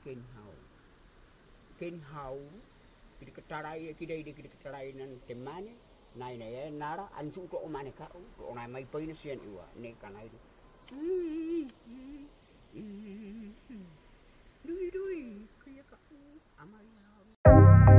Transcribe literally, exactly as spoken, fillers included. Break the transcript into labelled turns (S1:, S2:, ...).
S1: ken hau ken hau kiri katarai kiri ide kiri katarai nan temane nai nai nara ansu to mane ka to nai mai paina sian iwa ne kanai